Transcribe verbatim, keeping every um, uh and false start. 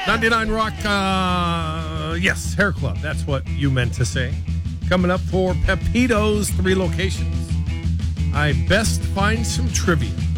ninety-nine Rock, uh, yes, Hair Club. That's what you meant to say. Coming up for Pepito's three locations. I best find some trivia.